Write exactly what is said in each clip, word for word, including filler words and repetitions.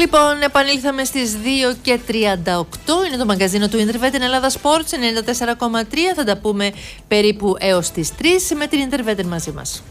Λοιπόν, επανήλθαμε στις δύο και τριάντα οκτώ. Είναι το μαγκαζίνο του Interwetten Ελλάδα Sports ενενήντα τέσσερα κόμμα τρία. Θα τα πούμε περίπου έως τις τρεις με την Interwetten μαζί μας.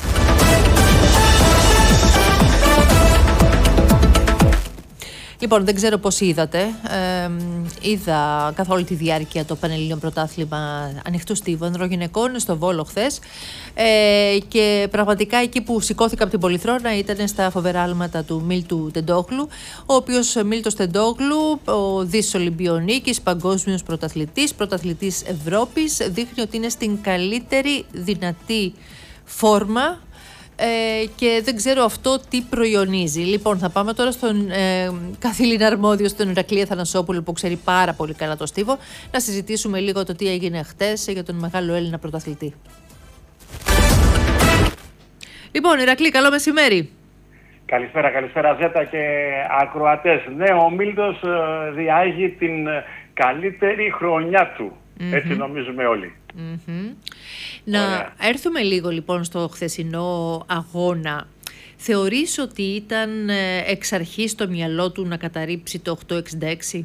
Λοιπόν, δεν ξέρω πώς είδατε. Ε, είδα καθ' όλη τη διάρκεια το Πανελλήνιο Πρωτάθλημα Ανοιχτού Στίβου Ανδρογυναικών στο Βόλο χθες. Ε, και πραγματικά εκεί που σηκώθηκα από την Πολυθρόνα ήταν στα φοβερά άλματα του Μίλτου Τεντόγλου, ο οποίος Μίλτος Τεντόγλου, ο δις Ολυμπιονίκης, παγκόσμιος πρωταθλητής, πρωταθλητής Ευρώπης, δείχνει ότι είναι στην καλύτερη δυνατή φόρμα. Ε, και δεν ξέρω αυτό τι προϊονίζει. Λοιπόν, θα πάμε τώρα στον ε, καθήλυνα αρμόδιο, στον Ηρακλή Αθανασόπουλο, που ξέρει πάρα πολύ καλά το στίβο, να συζητήσουμε λίγο το τι έγινε χτες για τον μεγάλο Έλληνα πρωταθλητή. Λοιπόν, Ηρακλή, καλό μεσημέρι. Καλησπέρα, καλησπέρα Ζέτα και ακροατές. Ναι, ο Μίλτος ε, διάγει την καλύτερη χρονιά του. Mm-hmm. Έτσι νομίζουμε όλοι. Mm-hmm. Να Ωραία. έρθουμε λίγο λοιπόν στο χθεσινό αγώνα. Θεωρείς ότι ήταν εξ αρχής στο μυαλό του να καταρρύψει το οκτώ εξήντα έξι?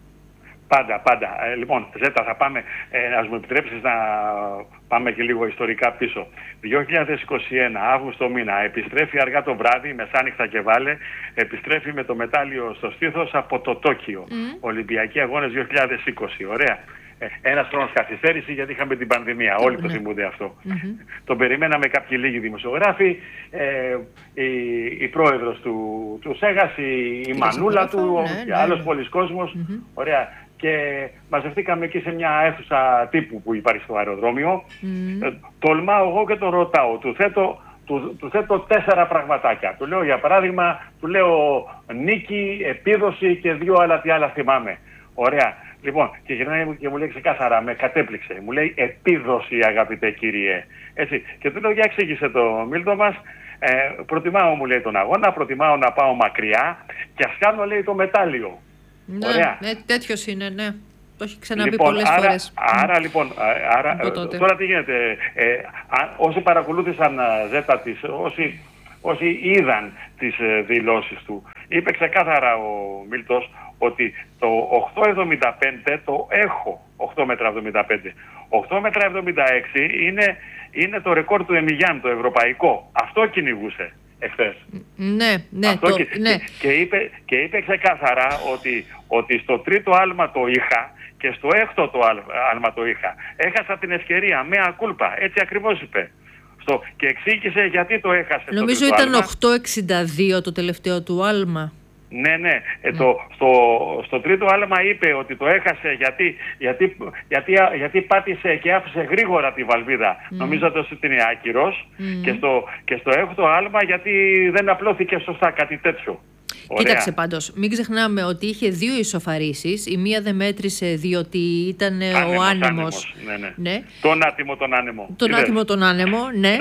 Πάντα, πάντα. Ε, λοιπόν, Ζέτα, θα πάμε, ε, ας μου επιτρέψεις να πάμε και λίγο ιστορικά πίσω. δύο χιλιάδες είκοσι ένα, Αύγουστο μήνα, επιστρέφει αργά το βράδυ, μεσάνυχτα και βάλε, επιστρέφει με το μετάλλιο στο στήθος από το Τόκιο. Mm. Ολυμπιακοί Αγώνες δύο χιλιάδες είκοσι. Ωραία. Ένας χρόνος καθυστέρηση γιατί είχαμε την πανδημία. Όλοι το θυμούνται αυτό. Mm-hmm. Τον περιμέναμε κάποιοι λίγοι δημοσιογράφοι, ε, η, η πρόεδρος του, του ΣΕΓΑΣ, η, η μανούλα του, ναι, και ναι, άλλος ναι. πολλής κόσμος. Mm-hmm. Ωραία. Και μαζευτήκαμε εκεί σε μια αίθουσα τύπου που υπάρχει στο αεροδρόμιο. Mm-hmm. Ε, τολμάω εγώ και τον ρωτάω. Του θέτω, του, του θέτω τέσσερα πραγματάκια. Του λέω για παράδειγμα, του λέω νίκη, επίδοση και δύο άλλα τι άλλα θυμάμαι. Ωραία. Λοιπόν, και γυρνάει και μου λέει ξεκάθαρα, με κατέπληξε. Μου λέει επίδοση, αγαπητέ κύριε. Έτσι. Και του λέω, για εξήγησε το Μίλτο μας. Ε, προτιμάω, μου λέει, τον αγώνα, προτιμάω να πάω μακριά και ας κάνω, λέει, το μετάλλιο. Ναι, Ωραία. Ναι, τέτοιος είναι, ναι. Το έχει ξαναπεί λοιπόν, πολλές άρα, φορές. Άρα, mm. λοιπόν, άρα, τώρα τι γίνεται. Ε, α, όσοι παρακολούθησαν Ζέτα της, όσοι, όσοι είδαν τις ε, δηλώσεις του, είπε ξεκάθαρα ο Μίλτος ότι το οκτώ εβδομήντα πέντε το έχω, οκτώ μέτρα εβδομήντα πέντε. οκτώ μέτρα εβδομήντα έξι είναι, είναι το ρεκόρ του Εμιγιάν, το ευρωπαϊκό. Αυτό κυνηγούσε εχθές. Ναι, ναι. Αυτό το, και, ναι. Και, και, είπε, και είπε ξεκάθαρα ότι, ότι στο τρίτο άλμα το είχα και στο έκτο το άλμα το είχα. Έχασα την ευκαιρία, μea culpa, έτσι ακριβώς είπε. Στο, και εξήγησε γιατί το έχασε. Νομίζω το ήταν οκτώ εξήντα δύο το τελευταίο του άλμα. Ναι, ναι. Ε, το, στο, στο τρίτο άλμα είπε ότι το έχασε γιατί, γιατί, γιατί, γιατί πάτησε και άφησε γρήγορα τη βαλβίδα, mm. νομίζοντας ότι είναι άκυρος. Mm. Και, στο, και στο έκτο άλμα γιατί δεν απλώθηκε σωστά, κάτι τέτοιο. Ωραία. Κοίταξε πάντως, μην ξεχνάμε ότι είχε δύο ισοφαρίσεις. Η μία δεν μέτρησε διότι ήταν άνεμος, ο άνεμος. άνεμος ναι, ναι. Ναι. Τον άτιμο τον άνεμο. Τον άτιμο τον άνεμο, ναι.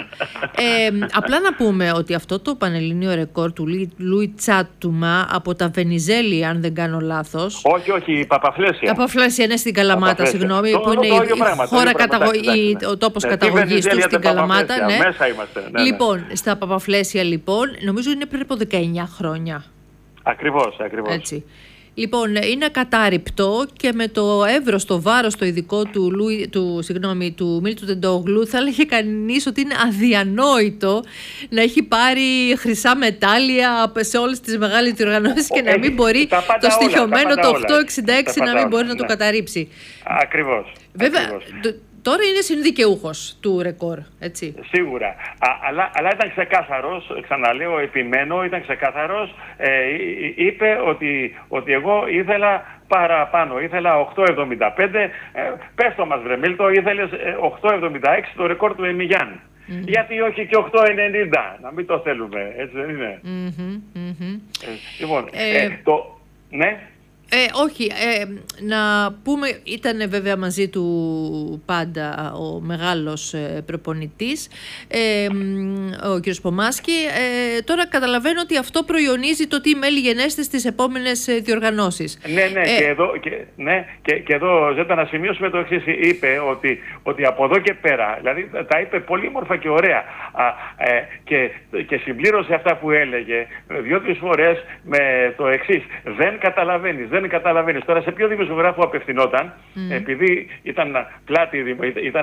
ε, απλά να πούμε ότι αυτό το πανελληνίο ρεκόρ του Λούι Τσάτουμα από τα Βενιζέλη, αν δεν κάνω λάθος. Όχι, όχι, η Παπαφλέσια. Παπαφλέσια, ναι, στην Καλαμάτα, συγγνώμη, το, που είναι το, η, πράγμα, χώρα καταγω... η, ο τόπος ναι, καταγωγής του στην Καλαμάτα. Ναι. Μέσα είμαστε. Ναι, λοιπόν, ναι. στα Παπαφλέσια, λοιπόν, νομίζω είναι πριν από δεκαεννιά χρόνια. Ακριβώς, ακριβώς. Έτσι. Λοιπόν, είναι ακατάρριπτο και με το εύρος, το βάρος το ειδικό του, Λουί, του, συγγνώμη, του Μίλτου Τεντόγλου, θα έλεγε κανείς ότι είναι αδιανόητο να έχει πάρει χρυσά μετάλλια σε όλες τις μεγάλες διοργανώσεις και να μην μπορεί το στοιχειωμένο το οκτώ εξήντα έξι να μην μπορεί να το καταρρύψει. Ακριβώς. Βέβαια, ακριβώς. Τώρα είναι συνδικαιούχος του ρεκόρ, έτσι. Σίγουρα. Α, αλλά, αλλά ήταν ξεκάθαρος, ξαναλέω, επιμένω, ήταν ξεκάθαρος. Ε, είπε ότι, ότι εγώ ήθελα παραπάνω, ήθελα οκτώ εβδομήντα πέντε. Ε, πες το μας βρε Μίλτο, ήθελες οκτώ εβδομήντα έξι το ρεκόρ του Εμιγιάν. Mm-hmm. Γιατί όχι και οκτώ ενενήντα, να μην το θέλουμε, έτσι δεν είναι. Mm-hmm, mm-hmm. Ε, λοιπόν, ε, ε, το... Ναι. Ε, όχι, ε, να πούμε, ήταν βέβαια μαζί του πάντα ο μεγάλος ε, προπονητής, ε, ο κ. Πομάσκι. Ε, τώρα καταλαβαίνω ότι αυτό προϊονίζει το τι μέλη γενέστε στις επόμενες ε, διοργανώσεις. Ναι, ναι, ε, και, εδώ, και, ναι και, και εδώ Ζέτα να σημειώσουμε το εξής. Είπε ότι, ότι από εδώ και πέρα, δηλαδή τα είπε πολύ μόρφα και ωραία, α, ε, και, και συμπλήρωσε αυτά που έλεγε δύο-τρεις φορές με το εξής. Δεν καταλαβαίνεις, δεν καταλαβαίνεις. Τώρα σε ποιο δημοσιογράφο απευθυνόταν, mm. επειδή ήταν πλάτη, ήταν,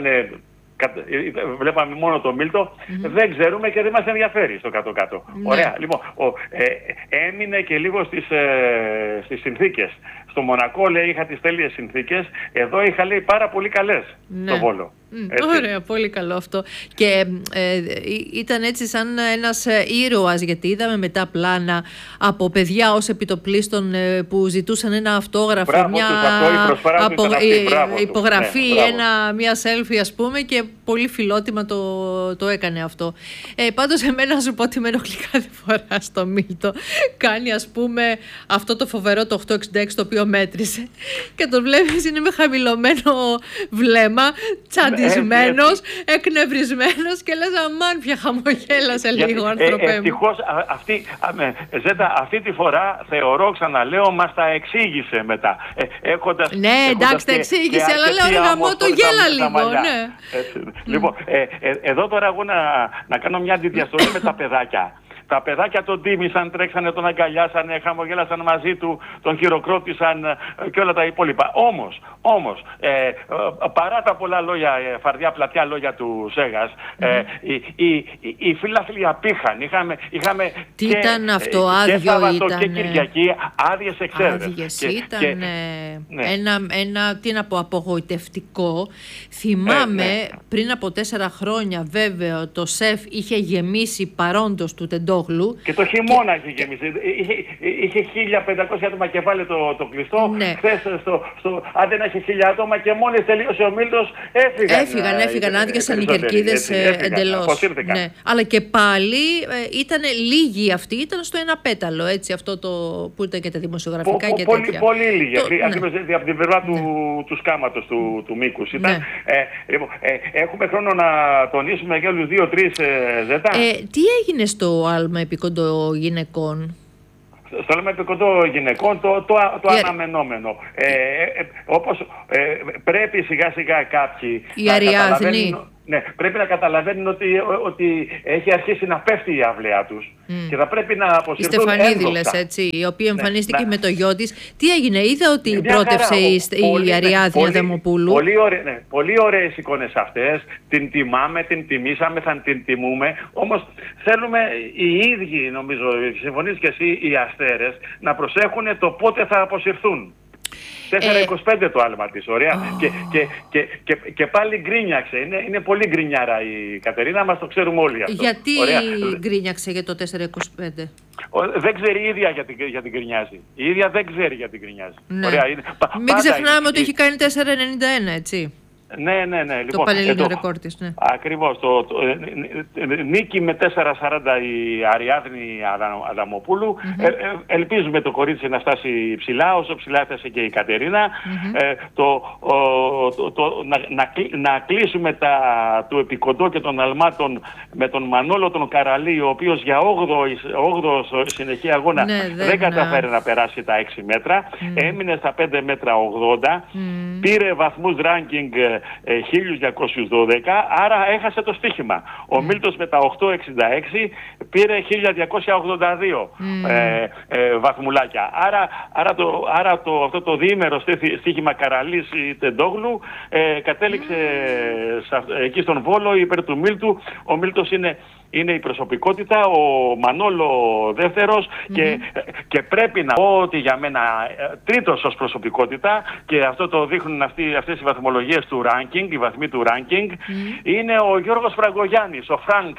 βλέπαμε μόνο το Μίλτο, mm-hmm. δεν ξέρουμε και δεν μας ενδιαφέρει στο κάτω-κάτω. Mm. Ωραία. Λοιπόν, ο, ε, έμεινε και λίγο στις, ε, στις συνθήκες. Στο Μονακό, λέει, είχα τις τέλειες συνθήκες. Εδώ είχα, λέει, πάρα πολύ καλές, ναι. Το Βόλο. Mm, ωραία, πολύ καλό αυτό. Και ε, ήταν έτσι σαν ένας ήρωας, γιατί είδαμε μετά πλάνα από παιδιά ως επιτοπλίστων ε, που ζητούσαν ένα αυτόγραφο, μπράβο, μια αυτό, απο, αυτή, μπράβο, υπογραφή, ναι, ένα, μια selfie ας πούμε, και πολύ φιλότιμα το, το έκανε αυτό. Ε, πάντως εμένα, να σου πω ότι με ενοχλεί κάθε φορά στο Μίλτο. Κάνει ας πούμε αυτό το φοβερό το οκτακόσια εξήντα έξι το οποίο μέτρησε και τον βλέπεις είναι με χαμηλωμένο βλέμμα, τσαντισμένος, εκνευρισμένος και λες αμάν πια χαμογέλασε λίγο, άνθρωπε μου. Ευτυχώς αυτή, Ζέτα, αυτή τη φορά θεωρώ, ξαναλέω, μας τα εξήγησε μετά. Ε, έχοντας, ναι, εντάξει, τα εξήγησε, αλλά λέω ρε γαμό το γέλα λίγο. Ναι. Λοιπόν, ε, ε, εδώ τώρα εγώ να, να κάνω μια αντιδιαστολή με τα παιδάκια. Τα παιδάκια τον τίμησαν, τρέξανε, τον αγκαλιάσανε, χαμογέλασαν μαζί του, τον χειροκρότησαν και όλα τα υπόλοιπα. Όμως, όμως ε, ε, παρά τα πολλά λόγια, ε, φαρδιά πλατιά λόγια του Σέγας, ε, οι, οι, οι, οι φίλαθλοι απήχαν. Είχαμε, είχαμε τι και, ήταν αυτό, άδειο και Σάββατο ήταν, και Κυριακή, άδειες εξέδρες. Άδειες και, ήταν, και, ναι. ένα, ένα, τι να πω, απογοητευτικό. Θυμάμαι ε, ναι. πριν από τέσσερα χρόνια, βέβαια, το ΣΕΦ είχε γεμίσει παρόντος του Τεντό. Και το χειμώνα και... είχε γεμίσει. Είχε, είχε χίλια πεντακόσια άτομα και βάλε το, το κλειστό. Ναι. Χθες στο, στο, άντε να έχει χίλια άτομα και μόλις τελείωσε ο Μίλτος έφυγαν. Έφυγαν, έφυγαν, άδειασαν οι κερκίδες εντελώς. Ναι. Αλλά και πάλι ε, ήταν λίγοι αυτοί, ήταν στο ένα πέταλο, έτσι, αυτό το που ήταν και τα δημοσιογραφικά πο, και πολύ, τέτοια. Πολύ λίγοι, το, ακριβώς ναι. από την πλευρά του, ναι. του σκάματος, του, του μήκους ήταν. Ναι. Ε, λοιπόν, ε, έχουμε χρόνο να τονίσουμε για άλλους δύο-τρεις ε, Ζέτα. Ε, τι έγινε στο άλμα επικοντό γυναικών? Στο άλμα επικοντό γυναικών το, το, το yeah. αναμενόμενο. Ε, ε, όπως ε, πρέπει σιγά σιγά κάποιοι η να Αριάδνη. Ναι, πρέπει να καταλαβαίνουν ότι, ότι έχει αρχίσει να πέφτει η αυλαία τους mm. και θα πρέπει να αποσυρθούν. Η Στεφανίδη λες, έτσι, η οποία εμφανίστηκε ναι, με το γιο της. Τι έγινε, είδα ότι πρότευσε η, η Αριάδνη Αδαμοπούλου. Πολύ, ωραί, ναι, πολύ ωραίες εικόνες αυτές, την τιμάμε, την τιμήσαμε, θα την τιμούμε. Όμως θέλουμε οι ίδιοι, νομίζω, συμφωνείς και εσύ, οι αστέρες, να προσέχουν το πότε θα αποσυρθούν. τέσσερα είκοσι πέντε το άλμα της, ωραία. Oh. Και, και, και, και, και πάλι γκρίνιαξε. Είναι, είναι πολύ γκρινιάρα η Κατερίνα, μας το ξέρουμε όλοι αυτό. Γιατί ωραία. γκρίνιαξε για το τέσσερα είκοσι πέντε? Δεν ξέρει η ίδια γιατί, γιατί γκρινιάζει. Η ίδια δεν ξέρει γιατί γκρινιάζει. Ναι. Ωραία, είναι, μην ξεχνάμε είναι, ότι η... έχει κάνει τέσσερα ενενήντα ένα, έτσι. Ναι, ναι, ναι. Το λοιπόν, πανελλήνιο ε, ρεκόρ της, ναι. Ακριβώς. Το, το, ε, ε, νίκη με τέσσερα σαράντα η Αριάδνη Αδαμοπούλου. Mm-hmm. Ε, ε, ελπίζουμε το κορίτσι να φτάσει ψηλά, όσο ψηλά έφτασε και η Κατερίνα. Mm-hmm. Ε, το, ο, το, το, να, να, να κλείσουμε τα, του επικοντό και των αλμάτων με τον Μανόλο τον Καραλή, ο οποίος για όγδοο συνεχή αγώνα ναι, δεν, δεν καταφέρει να περάσει τα έξι μέτρα. Mm. Έμεινε στα πέντε μέτρα ογδόντα. Mm. Πήρε βαθμούς ranking χίλια διακόσια δώδεκα, άρα έχασε το στοίχημα. Ο mm. Μίλτος με τα οκτακόσια εξήντα έξι πήρε χίλια διακόσια ογδόντα δύο mm. ε, ε, βαθμουλάκια. Άρα, άρα, το, άρα το, αυτό το διήμερο στοίχημα Καραλής Τεντόγλου ε, κατέληξε mm. σα, εκεί στον Βόλο υπέρ του Μίλτου. Ο Μίλτος είναι είναι η προσωπικότητα, ο Μανόλο δεύτερος mm-hmm. και, και πρέπει να πω ότι για μένα τρίτος ως προσωπικότητα, και αυτό το δείχνουν αυτοί, αυτές οι βαθμολογίες του ranking, οι βαθμοί του ranking, mm-hmm. είναι ο Γιώργος Φραγκογιάννης, ο Φρανκς,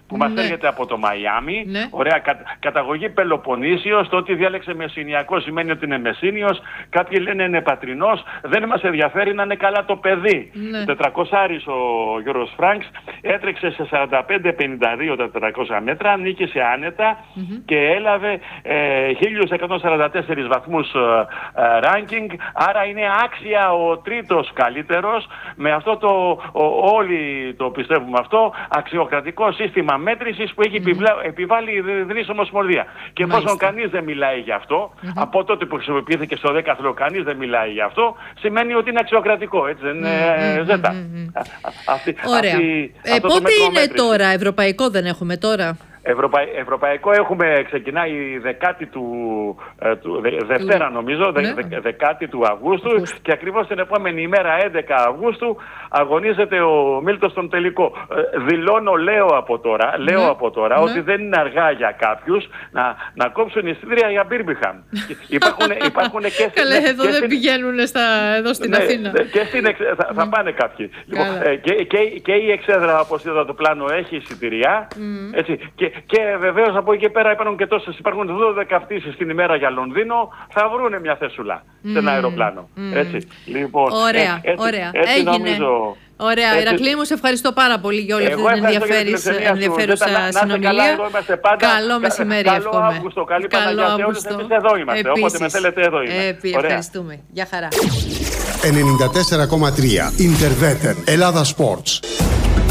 που μας ναι. έρχεται από το Μαϊάμι. Ναι. Ωραία, κα, καταγωγή Πελοποννήσιος, το ότι διάλεξε Μεσσηνιακό σημαίνει ότι είναι Μεσσήνιος. Κάποιοι λένε είναι Πατρινός. Δεν μας ενδιαφέρει να είναι καλά το παιδί. Ναι. τετρακόσιαρης ο Γιώργος Φρανκς έτρεξε σε σαράντα πέντε πενήντα δύο τα τετρακόσια μέτρα, νίκησε άνετα mm-hmm. και έλαβε ε, χίλια εκατόν σαράντα τέσσερις βαθμούς ε, ε, ranking, άρα είναι άξια ο τρίτος καλύτερος. Με αυτό το, ο, όλοι το πιστεύουμε αυτό, αξιοκρατικό σύστημα μέτρησης που έχει mm-hmm. επιβλα, επιβάλει η Διεθνής Ομοσπονδία. Και εφόσον κανείς δεν μιλάει γι' αυτό, mm-hmm. από τότε που χρησιμοποιήθηκε στο δέκαθλο κανείς δεν μιλάει γι' αυτό, σημαίνει ότι είναι αξιοκρατικό, έτσι δεν είναι, mm-hmm. Ζέτα. Mm-hmm. Αυτή, Ωραία. Αυτή, ε, πότε είναι τώρα, ευρωπαϊκό δεν έχουμε τώρα? Ευρωπα... Ευρωπαϊκό έχουμε, ξεκινάει η δεκάτη του, ε, του δε, Δευτέρα νομίζω, δε, ναι. δε, δεκάτη του Αυγούστου Αυγούστου. Και ακριβώς την επόμενη ημέρα έντεκα Αυγούστου αγωνίζεται ο Μίλτος στον τελικό. Ε, δηλώνω, λέω από τώρα, λέω ναι. από τώρα ναι. ότι δεν είναι αργά για κάποιους να, να κόψουν εισιτήρια για Μπίρμιγχαμ. υπάρχουν, υπάρχουν και στην... Καλέ, εδώ και δεν στην... πηγαίνουν στα, εδώ στην ναι, Αθήνα. Και στην εξ... θα, θα πάνε κάποιοι. Λοιπόν, ε, και, και, και η εξέδρα, όπως είδα το πλάνο, έχει εισιτηριά. Mm. Έτσι, και, και βεβαίως από εκεί και πέρα υπάρχουν και τόσες, υπάρχουν δώδεκα πτήσεις την ημέρα για Λονδίνο, θα βρούνε μια θεσούλα mm. σε ένα αεροπλάνο. Mm. Έτσι, λοιπόν, ωραία, ε, έτσι, ωραία. Έτσι Έγινε. νομίζω... Ωραία, Ηρακλή μου, σε ευχαριστώ πάρα πολύ για όλη αυτή την ενδιαφέρουσα συνομιλία. Καλό μεσημέρι, εύχομαι. Καλό Αύγουστο, καλή Παναγιά σε όλους. Εμείς εδώ είμαστε, όποτε με θέλετε εδώ είμαστε. Ευχαριστούμε. Γεια χαρά. ενενήντα τέσσερα κόμμα τρία Interveten Ελλάδα Sports.